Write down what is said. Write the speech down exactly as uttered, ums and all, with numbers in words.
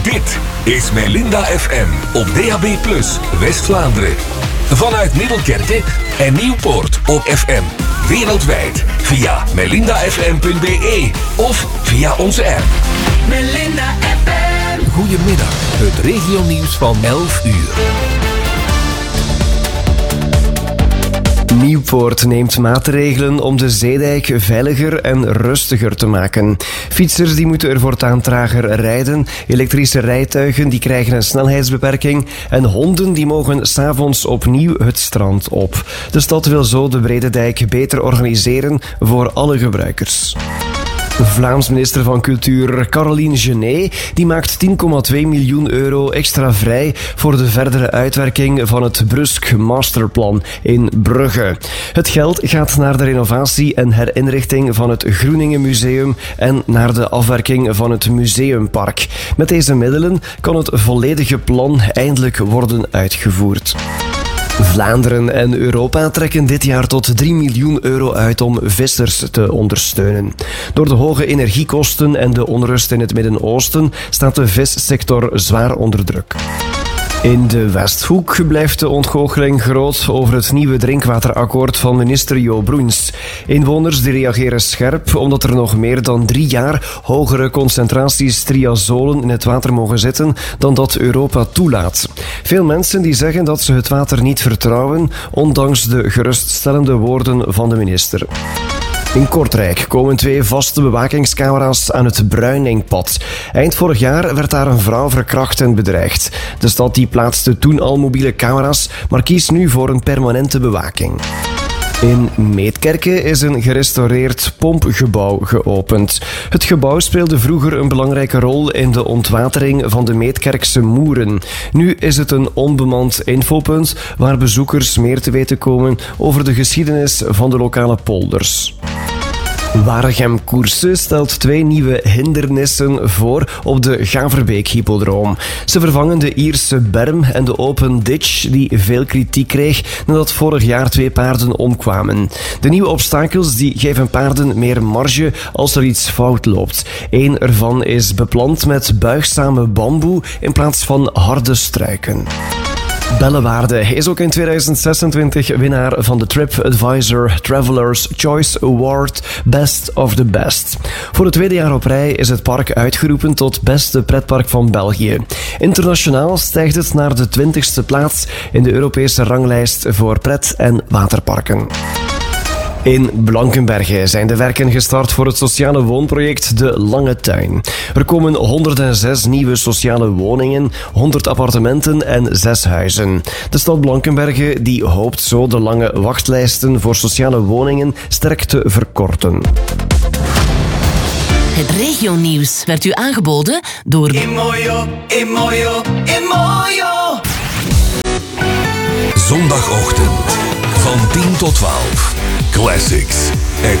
Dit is Melinda F M op D A B plus, West-Vlaanderen. Vanuit Middelkerke en Nieuwpoort op F M. Wereldwijd via melinda f m punt b e of via onze app. Melinda F M. Goedemiddag, het regionieuws van elf uur. Nieuwpoort neemt maatregelen om de zeedijk veiliger en rustiger te maken. Fietsers die moeten er voortaan trager rijden, elektrische rijtuigen die krijgen een snelheidsbeperking en honden die mogen 's avonds opnieuw het strand op. De stad wil zo de Brede Dijk beter organiseren voor alle gebruikers. Vlaams minister van Cultuur Caroline Genet die maakt tien komma twee miljoen euro extra vrij voor de verdere uitwerking van het Brusk Masterplan in Brugge. Het geld gaat naar de renovatie en herinrichting van het Groeningen Museum en naar de afwerking van het Museumpark. Met deze middelen kan het volledige plan eindelijk worden uitgevoerd. Vlaanderen en Europa trekken dit jaar tot drie miljoen euro uit om vissers te ondersteunen. Door de hoge energiekosten en de onrust in het Midden-Oosten staat de vissector zwaar onder druk. In de Westhoek blijft de ontgoocheling groot over het nieuwe drinkwaterakkoord van minister Jo Broens. Inwoners die reageren scherp omdat er nog meer dan drie jaar hogere concentraties triazolen in het water mogen zitten dan dat Europa toelaat. Veel mensen die zeggen dat ze het water niet vertrouwen, ondanks de geruststellende woorden van de minister. In Kortrijk komen twee vaste bewakingscamera's aan het Bruiningpad. Eind vorig jaar werd daar een vrouw verkracht en bedreigd. De stad die plaatste toen al mobiele camera's, maar kiest nu voor een permanente bewaking. In Meetkerke is een gerestaureerd pompgebouw geopend. Het gebouw speelde vroeger een belangrijke rol in de ontwatering van de Meetkerkse moeren. Nu is het een onbemand infopunt waar bezoekers meer te weten komen over de geschiedenis van de lokale polders. Waregem Koersen stelt twee nieuwe hindernissen voor op de Gaverbeek-hippodroom. Ze vervangen de Ierse berm en de open ditch die veel kritiek kreeg nadat vorig jaar twee paarden omkwamen. De nieuwe obstakels die geven paarden meer marge als er iets fout loopt. Eén ervan is beplant met buigzame bamboe in plaats van harde struiken. Bellewaarde is ook in tweeduizend zesentwintig winnaar van de TripAdvisor Travelers Choice Award Best of the Best. Voor het tweede jaar op rij is het park uitgeroepen tot beste pretpark van België. Internationaal stijgt het naar de twintigste plaats in de Europese ranglijst voor pret- en waterparken. In Blankenberge zijn de werken gestart voor het sociale woonproject De Lange Tuin. Er komen honderdzes nieuwe sociale woningen, honderd appartementen en zes huizen. De stad Blankenberge die hoopt zo de lange wachtlijsten voor sociale woningen sterk te verkorten. Het regionieuws werd u aangeboden door Imoyo, Imoyo, Imoyo. Zondagochtend van tien tot twaalf. Classics.